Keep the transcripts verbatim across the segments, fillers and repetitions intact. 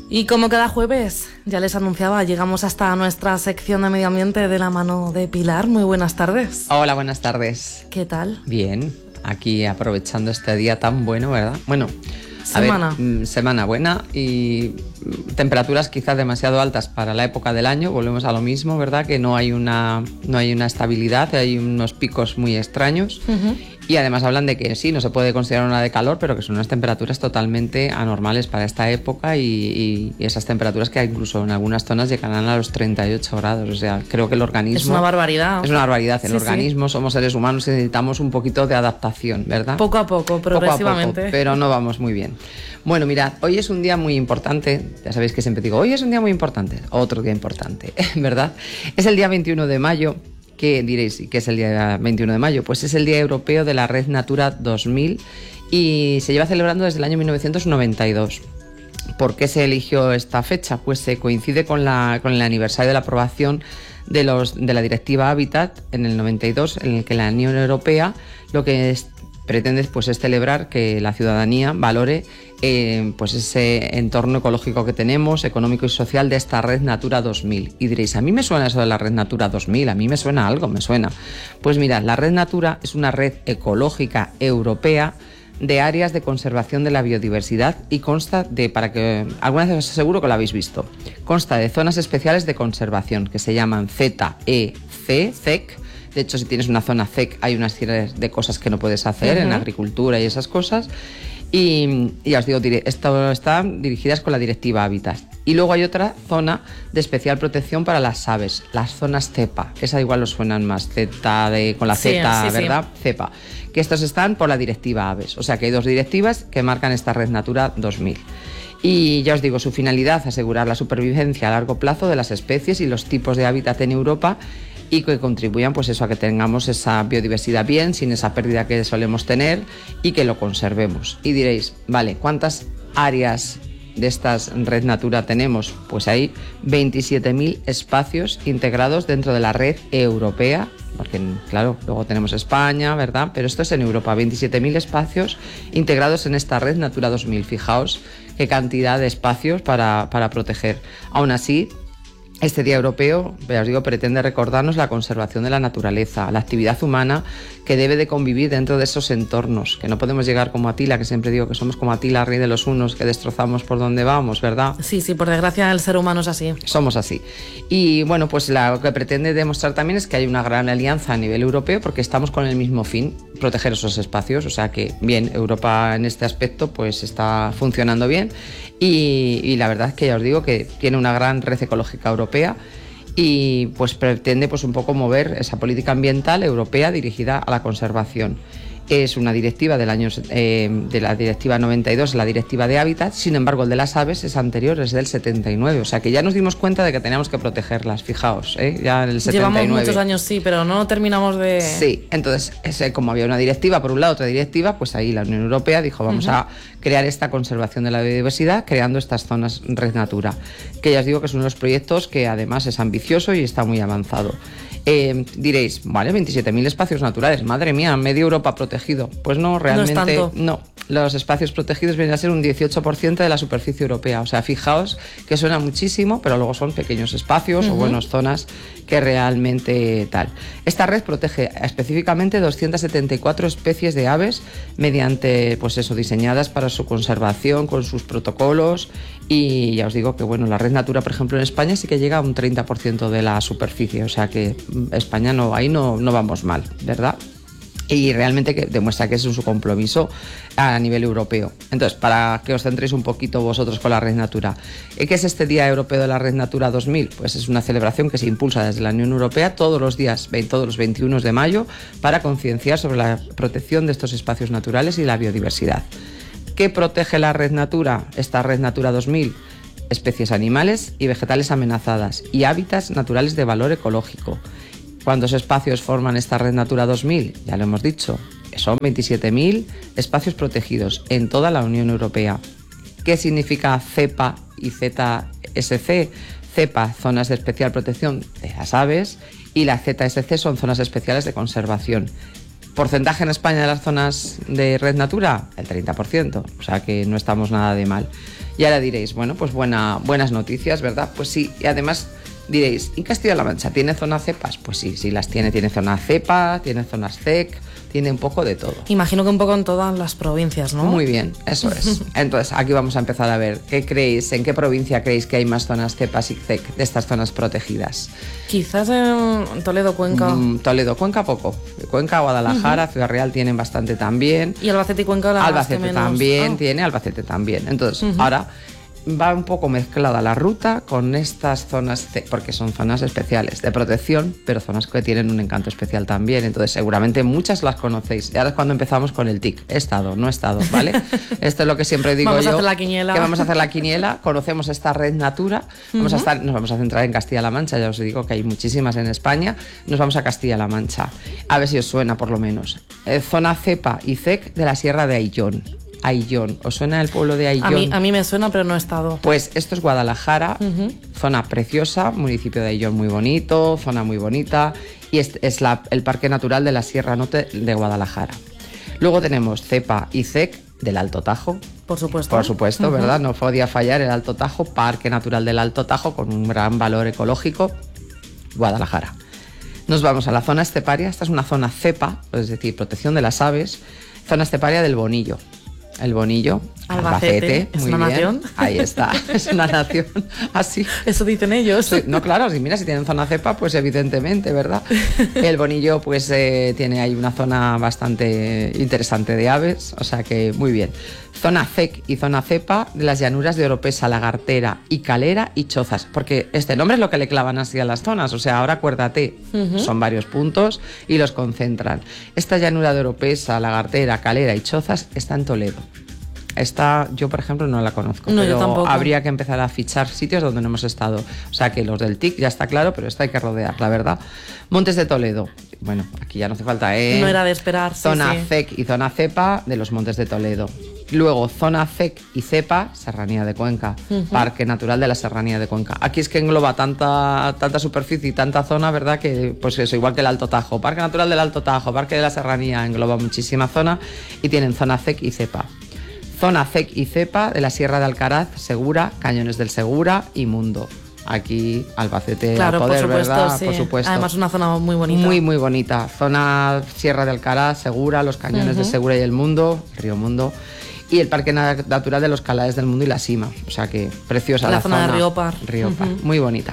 Y como cada jueves, ya les anunciaba, llegamos hasta nuestra sección de medio ambiente de la mano de Pilar. Muy buenas tardes. Hola, buenas tardes. ¿Qué tal? Bien, aquí aprovechando este día tan bueno, ¿verdad? Bueno, semana. A ver, semana buena y temperaturas quizás demasiado altas para la época del año. Volvemos a lo mismo, ¿verdad? Que no hay una, no hay una estabilidad, hay unos picos muy extraños. Uh-huh. Y además hablan de que sí, no se puede considerar una de calor, pero que son unas temperaturas totalmente anormales para esta época y, y, y esas temperaturas que incluso en algunas zonas llegarán a los treinta y ocho grados. O sea, creo que el organismo... Es una barbaridad. Es una barbaridad. El sí, organismo, sí. Somos seres humanos y necesitamos un poquito de adaptación, ¿verdad? Poco a poco, progresivamente. Poco a poco, pero no vamos muy bien. Bueno, mirad, hoy es un día muy importante. Ya sabéis que siempre digo, hoy es un día muy importante. Otro día importante, ¿verdad? Es el día veintiuno de mayo. ¿Qué diréis? ¿Qué es el día veintiuno de mayo? Pues es el Día Europeo de la Red Natura dos mil y se lleva celebrando desde el año mil novecientos noventa y dos. ¿Por qué se eligió esta fecha? Pues se coincide con, la, con el aniversario de la aprobación de, los, de la Directiva Hábitat en el noventa y dos, en el que la Unión Europea lo que es, pretende pues, es celebrar que la ciudadanía valore eh, pues ese entorno ecológico que tenemos, económico y social de esta Red Natura dos mil. Y diréis, a mí me suena eso de la Red Natura dos mil, a mí me suena algo, me suena. Pues mirad, la Red Natura es una red ecológica europea de áreas de conservación de la biodiversidad y consta de, para que alguna vez os aseguro que lo habéis visto, consta de zonas especiales de conservación que se llaman Z E C, C E C. De hecho, si tienes una zona C E C hay unas serie de cosas que no puedes hacer uh-huh. en agricultura y esas cosas. Y, y ya os digo, esto está dirigidas con la Directiva Hábitat. Y luego hay otra zona de especial protección para las aves, las zonas cepa. Esa igual os suenan más, Z de, con la sí, Z, sí, ¿verdad? Sí. Cepa. Que estos están por la Directiva Aves. O sea que hay dos directivas que marcan esta Red Natura dos mil. Y ya os digo, su finalidad, asegurar la supervivencia a largo plazo de las especies y los tipos de hábitat en Europa y que contribuyan pues eso, a que tengamos esa biodiversidad bien, sin esa pérdida que solemos tener y que lo conservemos. Y diréis, vale, ¿cuántas áreas de estas Red Natura tenemos? Pues hay veintisiete mil espacios integrados dentro de la red europea, porque claro, luego tenemos España, ¿verdad? Pero esto es en Europa, veintisiete mil espacios integrados en esta Red Natura dos mil. Fijaos qué cantidad de espacios para, para proteger. Aún así, este Día Europeo, ya os digo, pretende recordarnos la conservación de la naturaleza, la actividad humana que debe de convivir dentro de esos entornos, que no podemos llegar como Atila, que siempre digo que somos como Atila, rey de los hunos, que destrozamos por donde vamos, ¿verdad? Sí, sí, por desgracia el ser humano es así. Somos así. Y bueno, pues la, lo que pretende demostrar también es que hay una gran alianza a nivel europeo porque estamos con el mismo fin, proteger esos espacios, o sea que bien, Europa en este aspecto pues está funcionando bien y, y la verdad es que ya os digo que tiene una gran red ecológica europea y pues pretende pues un poco mover esa política ambiental europea dirigida a la conservación. Es una directiva del año eh, de la directiva noventa y dos, la directiva de hábitat. Sin embargo, el de las aves es anterior, es del setenta y nueve, o sea que ya nos dimos cuenta de que teníamos que protegerlas, fijaos, ¿eh? Ya en el setenta y nueve. Llevamos muchos años, sí, pero no terminamos de... Sí, entonces, ese, como había una directiva por un lado, otra directiva, pues ahí la Unión Europea dijo, vamos uh-huh. a crear esta conservación de la biodiversidad creando estas zonas Red Natura, que ya os digo que es uno de los proyectos que además es ambicioso y está muy avanzado. Eh, diréis, vale, veintisiete mil espacios naturales, madre mía, medio Europa protegido. Pues no, realmente no, es tanto. no. Los espacios protegidos vienen a ser un dieciocho por ciento de la superficie europea. O sea, fijaos que suena muchísimo, pero luego son pequeños espacios uh-huh. o buenas zonas que realmente tal. Esta red protege específicamente doscientas setenta y cuatro especies de aves mediante, pues eso, diseñadas para su conservación con sus protocolos. Y ya os digo que, bueno, la Red Natura, por ejemplo, en España sí que llega a un treinta por ciento de la superficie. O sea que España no, ahí no, no vamos mal, ¿verdad? Y realmente que demuestra que es su compromiso a nivel europeo. Entonces, para que os centréis un poquito vosotros con la Red Natura, ¿qué es este Día Europeo de la Red Natura dos mil? Pues es una celebración que se impulsa desde la Unión Europea todos los días, todos los veintiuno de mayo, para concienciar sobre la protección de estos espacios naturales y la biodiversidad. ¿Qué protege la Red Natura? Esta Red Natura dos mil, especies animales y vegetales amenazadas y hábitats naturales de valor ecológico. ¿Cuántos espacios forman esta Red Natura dos mil? Ya lo hemos dicho, son veintisiete mil espacios protegidos en toda la Unión Europea. ¿Qué significa CEPA y Z S C? CEPA, zonas de especial protección de las aves, y la Z S C son zonas especiales de conservación. ¿Porcentaje en España de las zonas de Red Natura? El treinta por ciento, o sea que no estamos nada de mal. Y ahora diréis, bueno, pues buena, buenas noticias, ¿verdad? Pues sí, y además diréis, ¿y Castilla-La Mancha tiene zona cepas? Pues sí, sí las tiene, tiene zona cepa, tiene zonas C E C, tiene un poco de todo. Imagino que un poco en todas las provincias, ¿no? Muy bien, eso es. Entonces, aquí vamos a empezar a ver, ¿qué creéis? ¿En qué provincia creéis que hay más zonas cepas y C E C de estas zonas protegidas? Quizás en Toledo, Cuenca. Mm, Toledo, Cuenca poco. Cuenca, Guadalajara, uh-huh. Ciudad Real tienen bastante también. Y Albacete y Cuenca las Albacete que menos. también oh. tiene, Albacete también. Entonces, uh-huh. ahora va un poco mezclada la ruta con estas zonas, C E C, porque son zonas especiales de protección, pero zonas que tienen un encanto especial también. Entonces, seguramente muchas las conocéis. Y ahora es cuando empezamos con el T I C. He estado, no he estado, ¿vale? Esto es lo que siempre digo vamos yo. Vamos a hacer la quiniela. Que vamos a hacer la quiniela. Conocemos esta red Natura. Vamos uh-huh. a estar, nos vamos a centrar en Castilla-La Mancha. Ya os digo que hay muchísimas en España. Nos vamos a Castilla-La Mancha. A ver si os suena, por lo menos. Eh, zona cepa y C E C de la Sierra de Ayllón. Ayllón. ¿Os suena el pueblo de Ayllón? A mí, a mí me suena, pero no he estado. Pues esto es Guadalajara, uh-huh. zona preciosa, municipio de Ayllón muy bonito, zona muy bonita, y es, es la, el Parque Natural de la Sierra Norte de Guadalajara. Luego tenemos cepa y C E C del Alto Tajo. Por supuesto. Por supuesto, uh-huh. ¿verdad? No podía fallar el Alto Tajo, Parque Natural del Alto Tajo, con un gran valor ecológico, Guadalajara. Nos vamos a la zona esteparia, esta es una zona cepa, es decir, protección de las aves, zona esteparia del Bonillo. El Bonillo, Albacete, Albacete ¿es muy una bien. nación? Ahí está, es una nación así. Eso dicen ellos. Sí, no, claro, si mira, si tienen zona cepa, pues evidentemente, ¿verdad? El Bonillo, pues eh, tiene ahí una zona bastante interesante de aves, o sea que muy bien. Zona C E C y zona cepa de las llanuras de Oropesa, Lagartera y Calera y Chozas, porque este nombre es lo que le clavan así a las zonas, o sea, ahora acuérdate, uh-huh. son varios puntos y los concentran. Esta llanura de Oropesa, Lagartera, Calera y Chozas está en Toledo. Esta yo, por ejemplo, no la conozco, no, pero habría que empezar a fichar sitios donde no hemos estado. O sea que los del T I C ya está claro, pero esta hay que rodear, la verdad. Montes de Toledo. Bueno, aquí ya no hace falta, ¿eh? No era de esperar. Zona sí, sí. C E C y zona cepa de los Montes de Toledo. Luego, zona C E C y cepa, Serranía de Cuenca, uh-huh. Parque Natural de la Serranía de Cuenca. Aquí es que engloba tanta, tanta superficie y tanta zona, ¿verdad? Que pues eso, igual que el Alto Tajo. Parque Natural del Alto Tajo, Parque de la Serranía, engloba muchísima zona y tienen zona C E C y cepa. Zona C E C y cepa de la Sierra de Alcaraz, Segura, Cañones del Segura y Mundo. Aquí, Albacete claro, al poder, por supuesto, ¿verdad? Sí. Por supuesto. Además, una zona muy bonita. Muy, muy bonita. Zona Sierra de Alcaraz, Segura, los Cañones uh-huh. de Segura y el Mundo, Río Mundo. Y el Parque Natural de los Calares del Mundo y la Sima. O sea que preciosa la, la zona. La zona de Riópar. Riópar, uh-huh. muy bonita.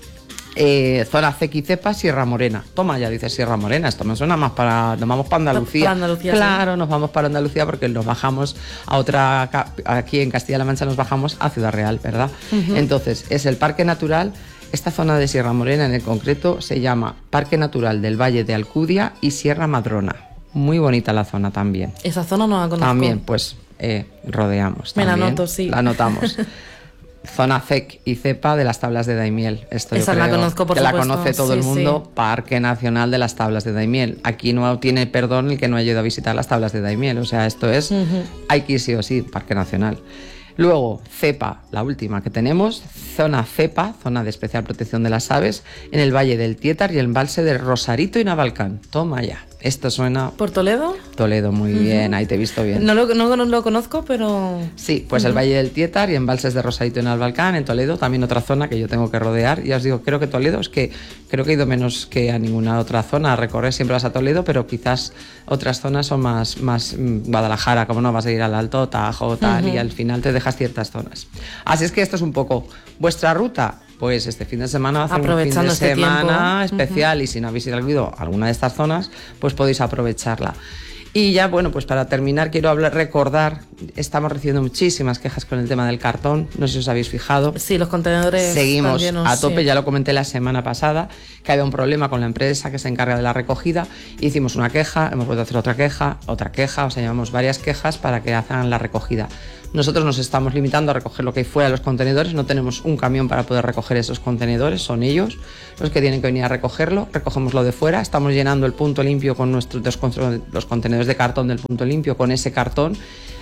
Eh, zona C E C y cepa, Sierra Morena. Toma, ya dices Sierra Morena, esto me suena más para... Nos vamos para Andalucía. Para Andalucía claro, sí. nos vamos para Andalucía porque nos bajamos a otra... Aquí en Castilla-La Mancha nos bajamos a Ciudad Real, ¿verdad? Uh-huh. Entonces, es el Parque Natural... Esta zona de Sierra Morena en el concreto se llama Parque Natural del Valle de Alcudia y Sierra Madrona. Muy bonita la zona también. Esa zona no la conozco. También, pues eh, rodeamos. Me también. la anoto, sí. La anotamos. Zona C E C y cepa de las Tablas de Daimiel. Esto Esa yo creo la conozco, por que supuesto. la conoce todo sí, el mundo. Sí. Parque Nacional de las Tablas de Daimiel. Aquí no tiene perdón el que no haya ido a visitar las Tablas de Daimiel. O sea, esto es, uh-huh. hay que ir sí o sí, Parque Nacional. Luego, cepa, la última que tenemos, zona cepa, zona de especial protección de las aves, en el Valle del Tietar y el embalse de Rosarito y Navalcán. Toma ya. Esto suena... ¿Por Toledo? Toledo, muy uh-huh. bien, ahí te he visto bien. No lo, no, no lo conozco, pero... Sí, pues uh-huh. el Valle del Tietar y embalses de Rosarito y Navalcán, en Toledo, también otra zona que yo tengo que rodear. Y os digo, creo que Toledo es que creo que he ido menos que a ninguna otra zona a recorrer, siempre vas a Toledo, pero quizás otras zonas son más, más Guadalajara, como no vas a ir al Alto Tajo, tal, uh-huh. y al final te dejas ciertas zonas. Así es que esto es un poco vuestra ruta. Pues este fin de semana va a hacer un fin de este semana tiempo. especial uh-huh. y si no habéis ido a alguna de estas zonas, pues podéis aprovecharla. Y ya, bueno, pues para terminar quiero hablar, recordar, estamos recibiendo muchísimas quejas con el tema del cartón, no sé si os habéis fijado. Sí, los contenedores seguimos llenos, a tope, sí. ya lo comenté la semana pasada, que había un problema con la empresa que se encarga de la recogida, hicimos una queja, hemos vuelto a hacer otra queja, otra queja, o sea, llevamos varias quejas para que hagan la recogida. Nosotros nos estamos limitando a recoger lo que hay fuera de los contenedores, no tenemos un camión para poder recoger esos contenedores, son ellos los que tienen que venir a recogerlo, recogemos lo de fuera, estamos llenando el punto limpio con nuestros los contenedores de cartón del punto limpio con ese cartón.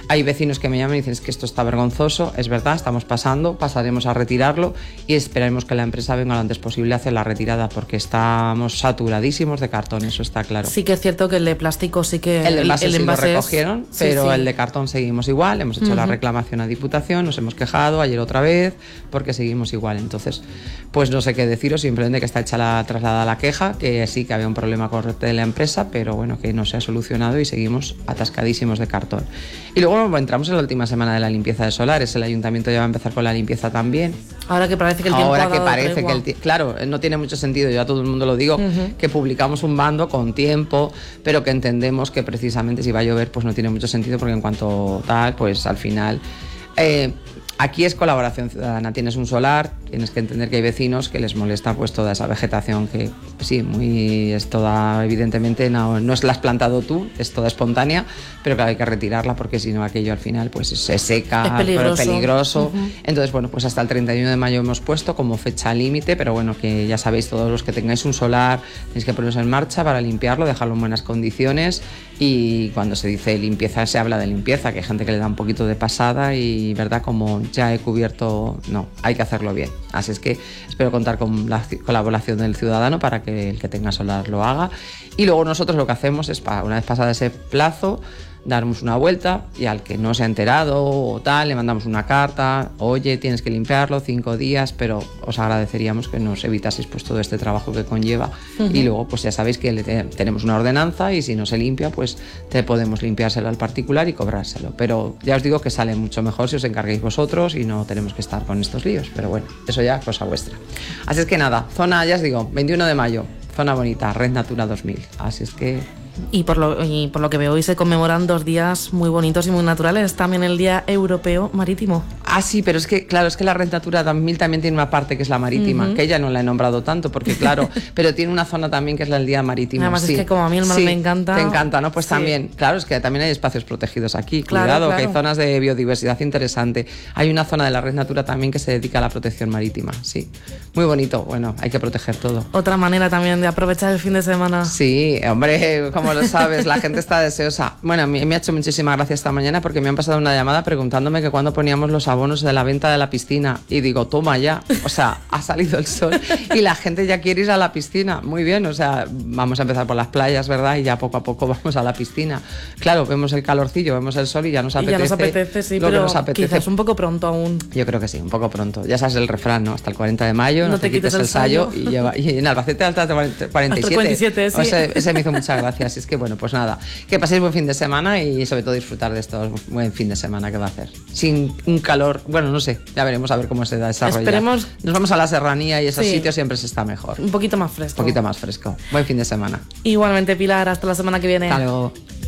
Hay vecinos que me llaman y dicen es que esto está vergonzoso, es verdad, estamos pasando, pasaremos a retirarlo y esperaremos que la empresa venga lo antes posible a hacer la retirada porque estamos saturadísimos de cartón, eso está claro. Sí que es cierto que el de plástico sí que... El de envase, el, el envase sí lo recogieron, es... pero sí, sí. el de cartón seguimos igual, hemos hecho uh-huh. la reclamación a Diputación, nos hemos quejado ayer otra vez porque seguimos igual, entonces pues no sé qué deciros, simplemente que está hecha la trasladada la queja, que sí que había un problema con la empresa, pero bueno, que no se ha solucionado y seguimos atascadísimos de cartón. Y luego entramos en la última semana de la limpieza de solares, el ayuntamiento ya va a empezar con la limpieza también. Ahora que parece que el tiempo Ahora ha que dado parece tregua. que el claro, no tiene mucho sentido, yo a todo el mundo lo digo, uh-huh. que publicamos un bando con tiempo, pero que entendemos que precisamente si va a llover pues no tiene mucho sentido porque en cuanto tal, pues al final... Eh, Aquí es colaboración ciudadana, tienes un solar, tienes que entender que hay vecinos que les molesta pues toda esa vegetación que sí, muy es toda, evidentemente no, no es la has plantado tú, es toda espontánea, pero claro, hay que retirarla porque si no aquello al final pues se seca, es peligroso. Pero peligroso. Uh-huh. Entonces bueno, pues hasta el treinta y uno de mayo hemos puesto como fecha límite, pero bueno, que ya sabéis todos los que tengáis un solar, tenéis que poneros en marcha para limpiarlo, dejarlo en buenas condiciones y cuando se dice limpieza se habla de limpieza, que hay gente que le da un poquito de pasada y verdad como ya he cubierto, no, hay que hacerlo bien. Así es que espero contar con la colaboración del ciudadano para que el que tenga solar lo haga. Y luego nosotros lo que hacemos es, para, una vez pasado ese plazo, darnos una vuelta y al que no se ha enterado o tal, le mandamos una carta, oye, tienes que limpiarlo, cinco días, pero os agradeceríamos que nos evitaseis pues todo este trabajo que conlleva. Uh-huh. Y luego pues ya sabéis que le te, tenemos una ordenanza y si no se limpia pues te podemos limpiárselo al particular y cobrárselo, pero ya os digo que sale mucho mejor si os encarguéis vosotros y no tenemos que estar con estos líos, pero bueno, eso ya cosa vuestra. Así es que nada, zona, ya os digo, veintiuno de mayo, zona bonita, Red Natura dos mil, así es que... Y por, lo, y por lo que veo hoy se conmemoran dos días muy bonitos y muy naturales. También el Día Europeo Marítimo. Ah, sí, pero es que, claro, es que la Red Natura dos mil también tiene una parte que es la marítima, uh-huh. que ella no la he nombrado tanto, porque claro, pero tiene una zona también que es la del Día Marítimo. Además sí. es que como a mí el mar sí, me encanta. Te encanta, ¿no? Pues sí. también, claro, es que también hay espacios protegidos aquí. Claro, Cuidado, claro. que hay zonas de biodiversidad interesante. Hay una zona de la Red Natura también que se dedica a la protección marítima, sí. Muy bonito, bueno, hay que proteger todo. Otra manera también de aprovechar el fin de semana. Sí, hombre, como lo sabes, la gente está deseosa. Bueno, me, me ha hecho muchísima gracia esta mañana porque me han pasado una llamada preguntándome que cuándo poníamos los abonos de la venta de la piscina. Y digo, toma ya. O sea, ha salido el sol y la gente ya quiere ir a la piscina. Muy bien, o sea, vamos a empezar por las playas, ¿verdad? Y ya poco a poco vamos a la piscina. Claro, vemos el calorcillo, vemos el sol y ya nos apetece. Y ya nos apetece, sí, lo pero que nos apetece. Quizás un poco pronto aún. Yo creo que sí, un poco pronto. Ya sabes el refrán, ¿no? Hasta el cuarenta de mayo, no, no te, te quites el sayo. Y, lleva, y en Albacete hasta el cuarenta y siete. Hasta el cuarenta y siete, sí. O sea, ese me hizo muchas gracias. Es que bueno, pues nada, que paséis buen fin de semana y sobre todo disfrutar de estos buen fin de semana que va a hacer. Sin un calor, bueno, no sé, ya veremos a ver cómo se desarrolla. Esperemos. Nos vamos a la serranía y esos sí. sitios siempre se está mejor. Un poquito más fresco. Un poquito más fresco. Buen fin de semana. Igualmente, Pilar, hasta la semana que viene. Hasta luego.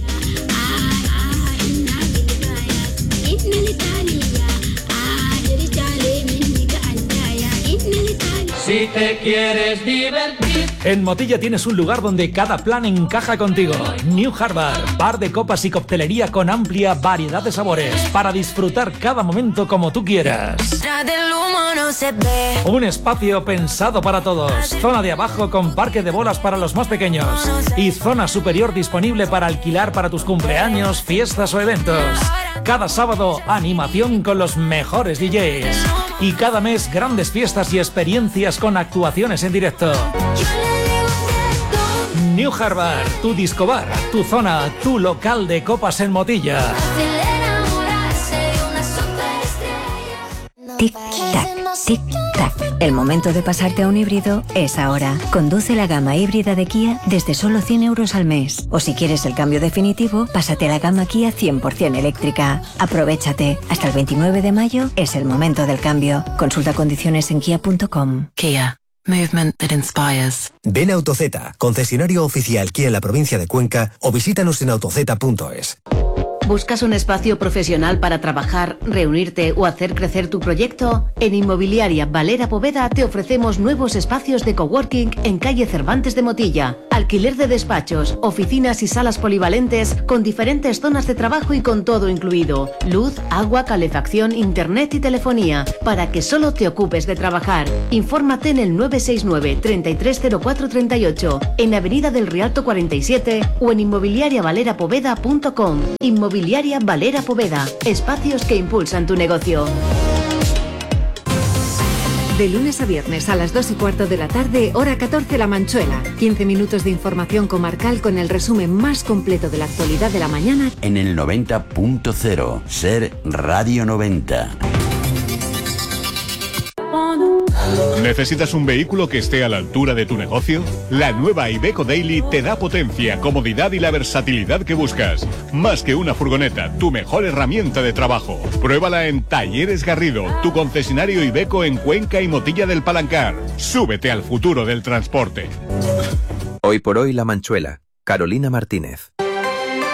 Si te quieres divertir. En Motilla tienes un lugar donde cada plan encaja contigo. New Harvard, bar de copas y coctelería con amplia variedad de sabores para disfrutar cada momento como tú quieras. Un espacio pensado para todos. Zona de abajo con parque de bolas para los más pequeños. Y zona superior disponible para alquilar para tus cumpleaños, fiestas o eventos. Cada sábado, animación con los mejores D Js. Y cada mes, grandes fiestas y experiencias con actuaciones en directo. New Harvard, tu disco bar, tu zona, tu local de copas en Motilla. Tic-tac, tic-tac. El momento de pasarte a un híbrido es ahora. Conduce la gama híbrida de Kia desde solo cien euros al mes. O si quieres el cambio definitivo, pásate a la gama Kia cien por ciento eléctrica. Aprovechate. Hasta el veintinueve de mayo es el momento del cambio. Consulta condiciones en kia punto com. Kia. Movement that inspires. Ven a Autozeta, concesionario oficial Kia en la provincia de Cuenca, o visítanos en autozeta punto es. ¿Buscas un espacio profesional para trabajar, reunirte o hacer crecer tu proyecto? En Inmobiliaria Valera Poveda te ofrecemos nuevos espacios de coworking en calle Cervantes de Motilla. Alquiler de despachos, oficinas y salas polivalentes con diferentes zonas de trabajo y con todo incluido. Luz, agua, calefacción, internet y telefonía, para que solo te ocupes de trabajar. Infórmate en el nueve seis nueve, treinta y tres cero cuatro treinta y ocho, en Avenida del Rialto cuarenta y siete o en inmobiliaria valera poveda punto com. Inmobiliaria Valera Poveda, espacios que impulsan tu negocio. De lunes a viernes a las dos y cuarto de la tarde, hora catorce La Manchuela. quince minutos de información comarcal con el resumen más completo de la actualidad de la mañana. En el noventa punto cero, Ser Radio noventa. ¿Necesitas un vehículo que esté a la altura de tu negocio? La nueva Iveco Daily te da potencia, comodidad y la versatilidad que buscas. Más que una furgoneta, tu mejor herramienta de trabajo. Pruébala en Talleres Garrido, tu concesionario Iveco en Cuenca y Motilla del Palancar. Súbete al futuro del transporte. Hoy por hoy La Manchuela. Carolina Martínez.